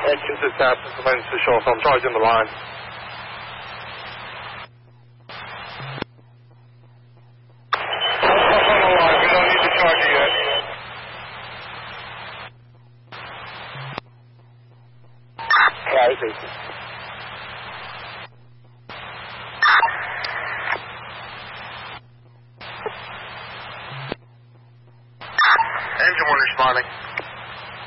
Atkins is Pennsylvania to show, so I'm charging the line. On the line, we don't need to charge you yet. Yeah, I see. Engine 1 responding.